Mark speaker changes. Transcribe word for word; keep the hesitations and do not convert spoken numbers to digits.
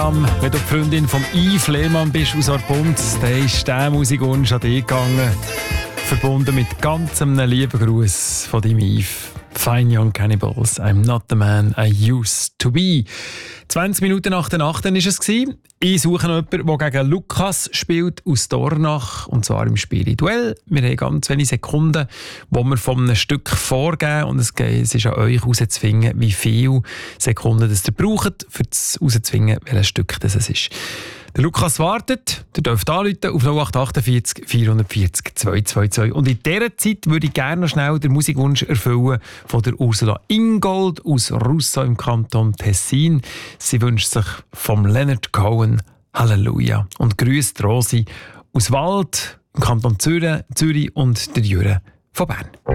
Speaker 1: Wenn du die Freundin von Yves Lehmann bist aus Orpund, dann ist dieser Musikwunsch an dich gegangen. Verbunden mit ganz einem lieben Gruß von deinem Yves. Fine Young Cannibals, I'm not the man I used to be. zwanzig Minuten nach der Nacht war es. Ich suche noch jemanden, der gegen Lukas spielt aus Dornach, und zwar im Spirituell. Wir haben ganz wenige Sekunden, die wir von einem Stück vorgeben, und es ist an euch herauszufinden, wie viele Sekunden das ihr braucht, um herauszufinden, welches Stück das ist. Der Lukas wartet, ihr dürft anrufen auf null acht achtundvierzig vierhundertvierzig zweihundertzweiundzwanzig. Und in dieser Zeit würde ich gerne noch schnell den Musikwunsch erfüllen von der Ursula Ingold aus Russa im Kanton Tessin. Sie wünscht sich vom Leonard Cohen Halleluja und grüßt Rosi aus Wald im Kanton Zürich, Zürich und der Jürgen von Bern.